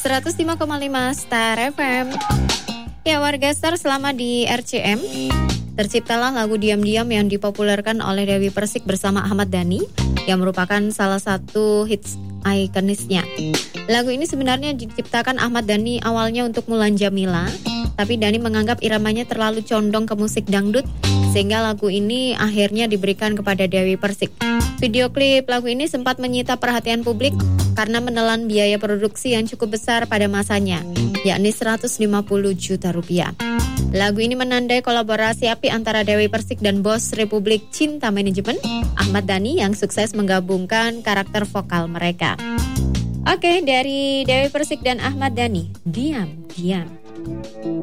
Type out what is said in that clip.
105,5 Star FM. Ya, warga Star, selama di RCM terciptalah lagu Diam-Diam yang dipopulerkan oleh Dewi Persik bersama Ahmad Dhani, yang merupakan salah satu hits ikonisnya. Lagu ini sebenarnya diciptakan Ahmad Dhani awalnya untuk Mulan Jamila, tapi Dhani menganggap iramanya terlalu condong ke musik dangdut, sehingga lagu ini akhirnya diberikan kepada Dewi Persik. Video klip lagu ini sempat menyita perhatian publik karena menelan biaya produksi yang cukup besar pada masanya, yakni 150 juta rupiah. Lagu ini menandai kolaborasi apik antara Dewi Persik dan bos Republik Cinta Manajemen, Ahmad Dhani, yang sukses menggabungkan karakter vokal mereka. Oke, dari Dewi Persik dan Ahmad Dhani, Diam-Diam.